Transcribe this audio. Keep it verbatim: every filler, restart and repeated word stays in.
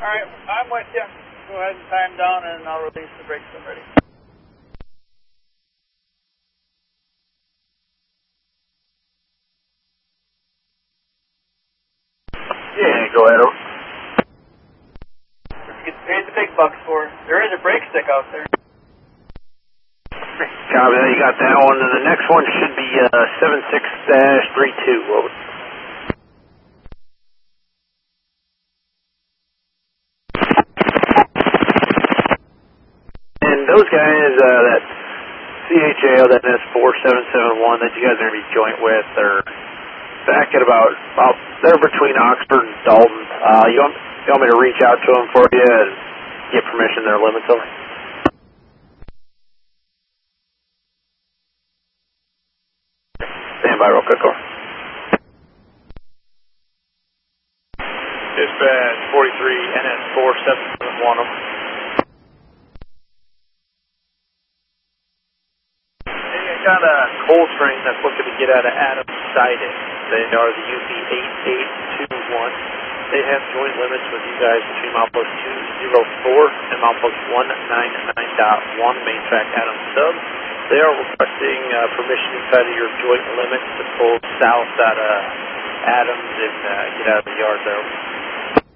Alright, I'm with you. Go ahead and time down and I'll release the brakes when ready. Yeah, go ahead. You get paid the big bucks for. There is a brake stick out there. Copy that, you got that one. And the next one should be uh, seven six three two. Over. And those guys, uh, that C H A O, that S four seven seven one that you guys are going to be joint with, they're back at about, about they're between Oxford and Dalton. Uh, you, want, you want me to reach out to them for you and get permission their limits over? Stand by real quick, over. Dispatch forty-three N S four seven seven one. I got a coal train that's looking to get out of Adams Siding. They are the U P eight eight two one. They have joint limits with you guys between milepost two zero four and milepost one ninety-nine point one, main track Adams Sub. They are requesting uh, permission inside of your joint limits to pull south out of Adams and uh, get out of the yard there.